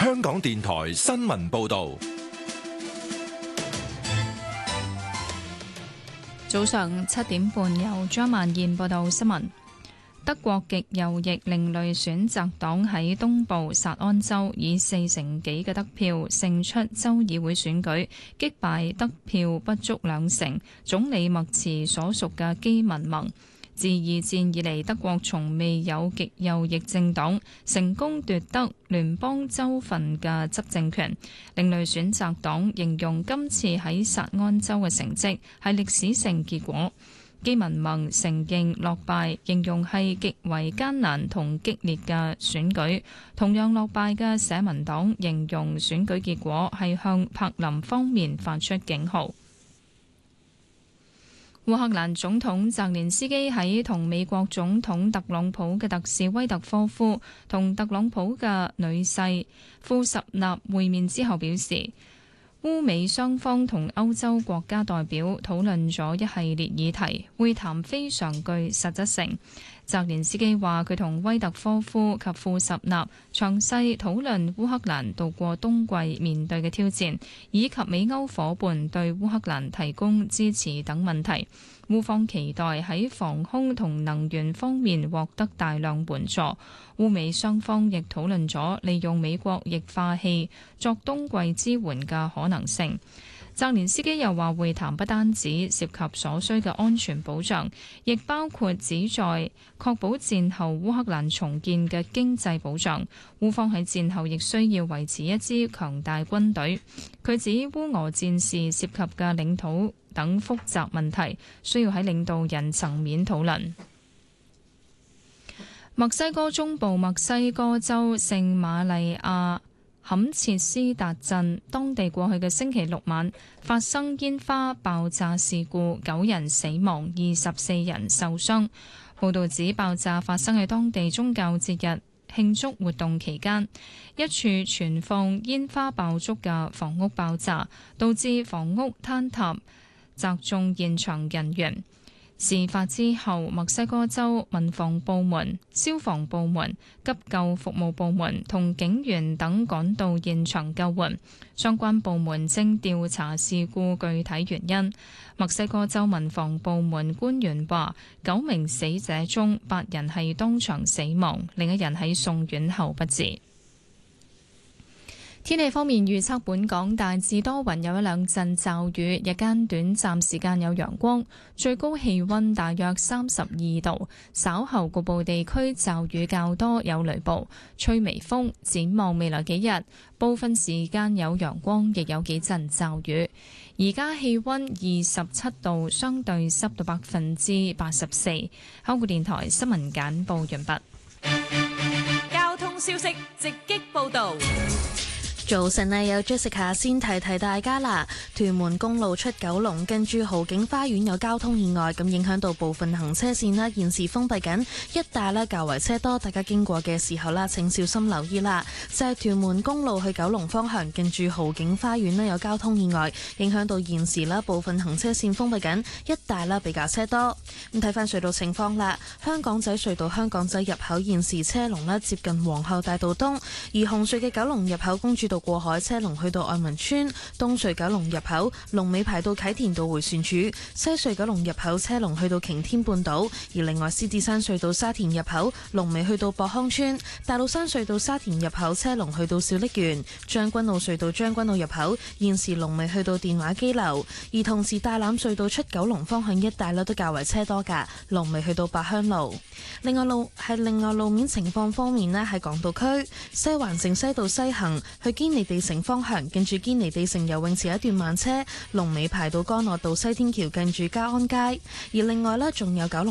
香港電台新聞報道。 早上7點半，由張曼燕報道新聞。德國極右翼另類選擇黨喺東部薩安州以40%幾嘅得票勝出州議會選舉，擊敗得票不足2成總理默茨所屬嘅基民盟。自二戰以嚟，德國從未有極右翼政黨成功奪得聯邦州份嘅執政權。另類選擇黨形容今次喺薩安州嘅成績係歷史性結果。基民盟承認落敗，形容係極為艱難同激烈嘅選舉。同樣落敗嘅社民黨形容選舉結果係向柏林方面發出警號。烏克蘭總統澤連斯基喺同美國總統特朗普嘅特使威特科夫同特朗普嘅女婿庫什納會面之後表示，烏美雙方同歐洲國家代表討論咗一系列議題，會談非常具實質性。澤連斯基話佢同威特科夫及庫什納詳細討論烏克蘭度過冬季面對嘅挑戰，以及美歐夥伴對烏克蘭提供支持等問題。烏方期待喺防空同能源方面獲得大量援助。烏美雙方亦討論咗利用美國液化氣作冬季支援嘅可能性。澤連斯基又話會談不單止涉及所需嘅安全保障，亦包括旨在確保戰後烏克蘭重建嘅經濟保障。烏方喺戰後亦需要維持一支強大軍隊。佢指烏俄戰事涉及嘅領土等複雜問題，需要喺領導人層面討論。墨西哥中部墨西哥州聖瑪麗亞坎切斯達鎮，當地過去嘅星期六晚發生煙花爆炸事故，9人死亡，24人受傷。報道指爆炸發生喺當地宗教節日慶祝活動期間，一處存放煙花爆竹嘅房屋爆炸，導致房屋坍塌，砸中現場人員。事發之後，墨西哥州民防部門、消防部門、急救服務部門同警員等趕到現場救援。相關部門正調查事故具體原因。墨西哥州民防部門官員話，9名死者中8人係當場死亡，另一人喺送院後不治。天氣方面預測，本港大致多雲，有一兩陣驟雨，日間短暫時間有陽光，最高氣溫大約32度。稍後局部地區驟雨較多，有雷暴，吹微風。展望未來幾日，部分時間有陽光，亦有幾陣驟雨。而家氣溫27度，相對濕度84%。香港電台新聞簡報完畢。 交通消息直擊報道。 早晨啊，有 Jessica 先提提大家啦。屯門公路出九龍，近住豪景花園有交通意外，咁影響到部分行車線啦，現時封閉緊，一帶咧較為車多，大家經過嘅時候啦，請小心留意啦。就係屯門公路去九龍方向，近住豪景花園咧有交通意外，影響到現時啦部分行車線封閉緊，一帶啦比較車多。咁睇翻隧道情況啦，香港仔隧道香港仔入口現時車龍咧接近皇后大道東，而紅隧嘅九龍入口公主道過海車龍去到愛民村，東隧九龍入口龍尾排到啟田道迴旋處，西隧九龍入口車龍去到擎天半島，而另外獅子山隧道沙田入口龍尾去到博康村，大老山隧道沙田入口車龍去到小瀝源，將軍澳隧道將軍澳入口現時龍尾去到電話機樓，而同時大欖隧道出九龍方向一帶都較為車多㗎，龍尾去到八鄉路。另外路面情況方面呢，喺港島區西環城西道西行去堅尼地城方向，近住堅尼地城游泳池一段慢車，龍尾排到干諾道西天橋近住嘉安街。而另外呢，仲有九龍